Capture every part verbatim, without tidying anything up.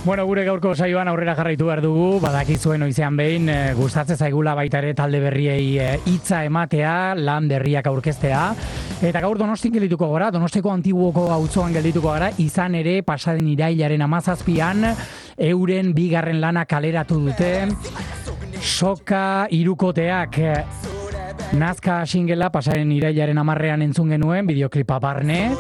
Bueno, gure gaurko saioan aurrera jarraitu behar dugu, badakizuen oizean behin, e, gustatzen zaigula baita ere talde berriei hitza ematea, lan berriak aurkeztea. Eta gaur Donostin geldituko gara, Donostiko Antiguoko auzoan geldituko gara, izan ere pasaden irailaren hamazazpian euren bigarren lana kaleratu dute. Soka hirukoteak Nazka singela pasaren irailaren hamarrean entzun genuen, bideoklipa barne,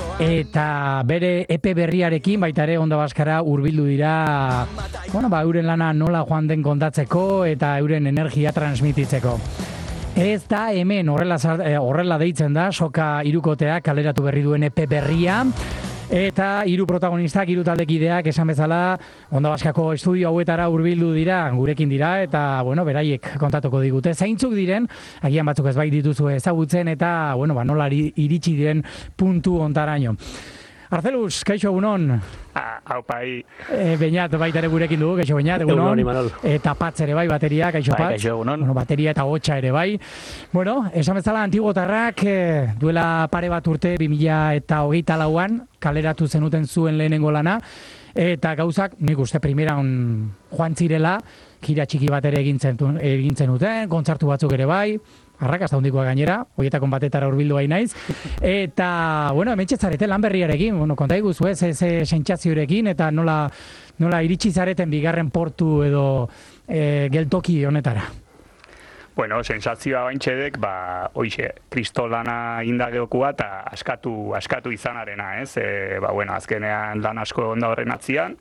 eta bere E P berriarekin baita ere Onda Baskara hurbildu dira, bueno, ba, euren lana nola joan den kontatzeko eta euren energia transmititzeko. Ez da hemen horrela, horrela deitzen da, Soka hirukoteak kaleratu berri duen E P berria, eta hiru protagonistak, hiru taldekideak esan bezala Onda Baskako estudio hauetara hurbildu dira, gurekin dira, eta bueno, beraiek kontatuko digute. Zeintzuk diren, agian batzuk ez bai dituzu ezagutzen, eta bueno, ba, nola iritsi diren puntu ontaraino. Arzelus, kaixo egunon. Ah, hau pai. E, Beñat baita ere gurekin dugu, kaixo Beñat, egunon. Egunon, eta Patz ere bai, bateria, kaixo bai, Patz. Kaixo egunon. Bueno, bateria eta hotxa ere bai. Bueno, esan bezala Antiguotarrak eh, duela pare bat urte bi mila hogeita lauan kaleratu zenuten zuen lehenengo lana, eta gauzak, nik uste primeran joan zirela, kira txiki bat ere egin zenuten, kontzertu batzuk ere bai, arrakasta handikoa gainera, horietako batetara hurbildu bai naiz. Eta, bueno, hemen txetzarete lan berriarekin, bueno, konta iguzu, ez, ez sentsazioarekin, eta nola, nola iritsi zareten bigarren portu edo e, geltoki honetara. Bueno, sensazioa baintxedek, ba, hoixe, kristolana indageokua eta askatu, askatu izanarena, ez? E, ba, bueno, azkenean lan asko onda horren atzian,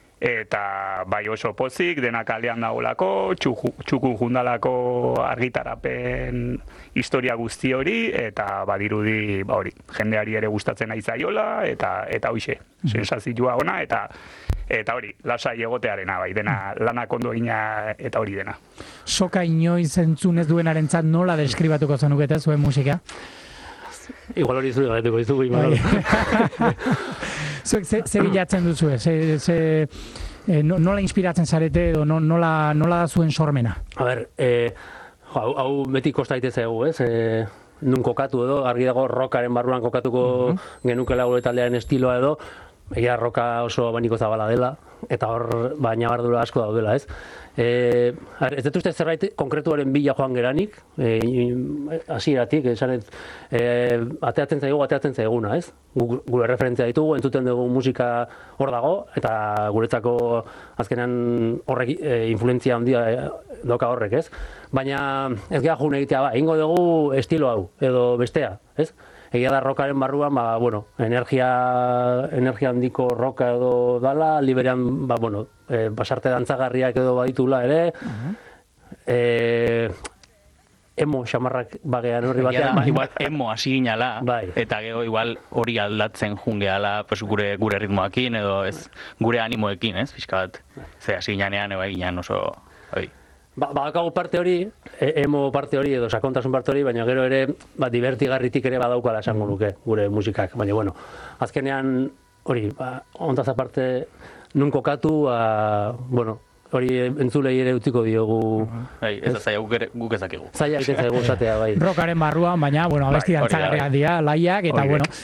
eta bai oso pozik, denak aldean dagoelako, txuku jundalako argitarapen historia guzti hori, eta badirudi, ba hori, jendeari ere gustatzen nahi zaiola, eta eta hoixe, sensazioa ona, eta eta hori, lasai egotearena, bai, dena lanak ondo egina eta hori dena. Soka inoiz entzun ez duenarentzat nola deskribatuko zenukete zuen musika? Igual hori zure galetuko dizugu, Imanol. Zuek, ze, ze bilatzen duzu, ze, ze, e, nola inspiratzen zarete edo nola, nola da zuen sormena? A ber, eh, hau, hau beti kosta daitez egu, ez? Eh, nun kokatu edo, argi dago rockaren barruan kokatuko uh-huh. genukela gure taldearen estiloa edo, egia roka oso abaniko zabala dela, eta hor baina bardura asko daudela, ez? E, ez dut uste zerbait konkretuaren bila joan geranik, e, hasieratik, esanet, e, ateatzen zaigu, ateatzen zaiguna, ez? Gure referentzia ditugu, entzuten dugu musika hor dago, eta guretzako azkenean horrek e, influentzia handia e, doka horrek, ez? Baina ez geha jun egitea, ba, ingo dugu estilo hau, edo bestea, ez? Egia da rockaren barruan, ba, bueno, energia, energia handiko roka edo dala, liberean, ba, bueno, e, basarte dantzagarriak edo baditula ere, uh-huh. e, emo xamarrak bagean horri batean. Ba, igual emo hasi ginala, bai. Eta gero igual hori aldatzen jungeala pues, gure, gure ritmoakin edo ez, gure animoekin, ez, pixka bat. Ze hasi ginanean, eba ginen oso, oi. Ba, badakagu parte hori, e, emo parte hori edo sakontasun parte hori, baina gero ere ba, divertigarritik ere badaukala esango nuke gure musikak. Baina, bueno, azkenean hori, ba, ontaz aparte nun kokatu, ba, bueno, hori entzulei ere utziko diogu. Bai, ez da zaila guk ezakigu. Zaila egiten zaigu zatea, bai. Rockaren barruan, baina, bueno, abesti dantzagarriak dira, laiak, eta, bueno,